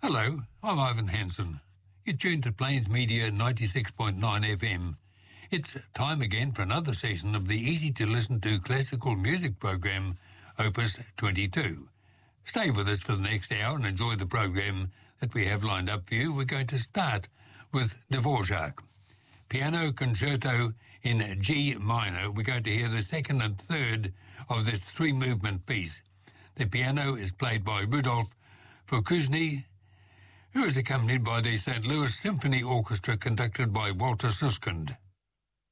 Hello, I'm Ivan Hansen. You're tuned to Plains Media 96.9 FM. It's time again for another session of the easy-to-listen-to classical music program, Opus 22. Stay with us for the next hour and enjoy the program that we have lined up for you. We're going to start with Dvorak. Piano Concerto in G minor. We're going to hear the second and third of this three-movement piece. The piano is played by Rudolf Fokuzny, who is accompanied by the St. Louis Symphony Orchestra conducted by Walter Susskind.